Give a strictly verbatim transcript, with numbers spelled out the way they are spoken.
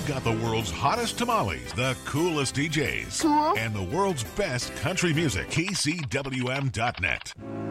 We've got the world's hottest tamales, the coolest D Js, Cool. and the world's best country music. K C W M dot net.